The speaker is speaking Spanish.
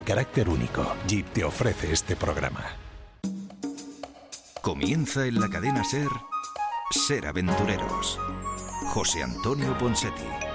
Carácter único. Jeep te ofrece este programa. Comienza en la cadena SER, Ser Aventureros. José Antonio Ponseti.